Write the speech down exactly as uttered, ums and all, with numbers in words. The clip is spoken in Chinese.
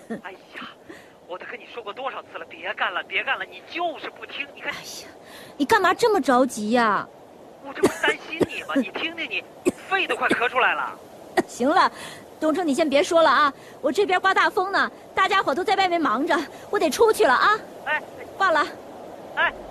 哎呀，我都跟你说过多少次了，别干了，别干了，你就是不听。你看， 哎呀，你干嘛这么着急呀？ 我这不是担心你吗？你听听你，肺都快咳出来了。 行了，东城，你先别说了啊，我这边刮大风呢，大家伙都在外面忙着，我得出去了啊。 哎， 挂了。 哎。